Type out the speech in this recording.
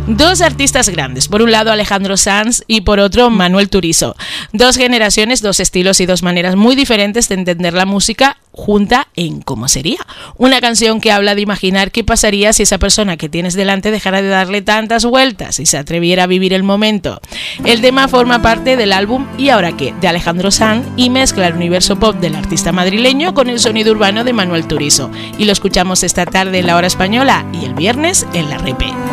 Dos artistas grandes, por un lado Alejandro Sanz y por otro Manuel Turizo. Dos generaciones, dos estilos y dos maneras muy diferentes de entender la música junta en ¿Cómo sería? Una canción que habla de imaginar qué pasaría si esa persona que tienes delante dejara de darle tantas vueltas y se atreviera a vivir el momento. El tema forma parte del álbum ¿Y ahora qué? De Alejandro Sanz y mezcla el universo pop del artista madrileño con el sonido urbano de Manuel Turizo. Y lo escuchamos esta tarde en la hora española y el viernes en la Repe.